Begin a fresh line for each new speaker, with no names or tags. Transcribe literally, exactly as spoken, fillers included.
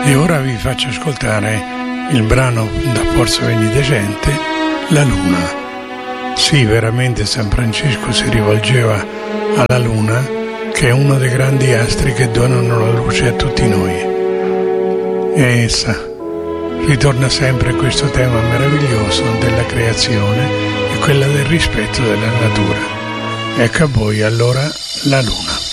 E ora vi faccio ascoltare il brano da Forza Benedicente, La Luna. Sì, veramente San Francesco si rivolgeva alla Luna, che è uno dei grandi astri che donano la luce a tutti noi. E essa ritorna sempre a questo tema meraviglioso della creazione e quella del rispetto della natura. Ecco a voi allora la Luna.